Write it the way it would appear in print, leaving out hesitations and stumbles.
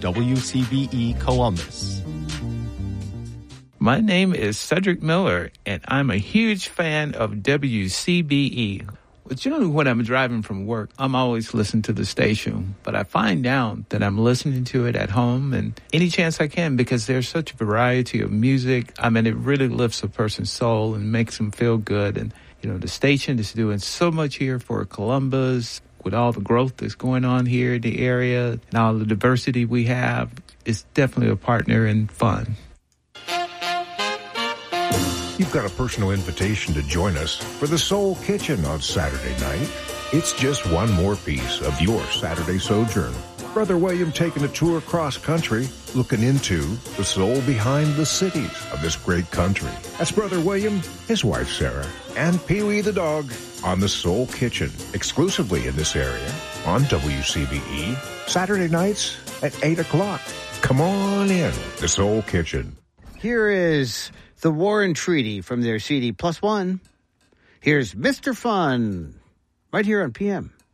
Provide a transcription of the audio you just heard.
WCBE Columbus. My name is Cedric Miller, and I'm a huge fan of WCBE. Well, generally, when I'm driving from work, I'm always listening to the station. But I find out that I'm listening to it at home and any chance I can because there's such a variety of music. I mean, it really lifts a person's soul and makes them feel good. And, you know, the station is doing so much here for Columbus with all the growth that's going on here in the area and all the diversity we have. It's definitely a partner in fun. You've got a personal invitation to join us for the Soul Kitchen on Saturday night. It's just one more piece of your Saturday sojourn. Brother William taking a tour cross country, looking into the soul behind the cities of this great country. That's Brother William, his wife Sarah, and Pee-wee the dog on the Soul Kitchen, exclusively in this area on WCBE, Saturday nights at 8 o'clock. Come on in, the Soul Kitchen. Here is the War and Treaty from their CD +1. Here's Mr. Fun, right here on PM.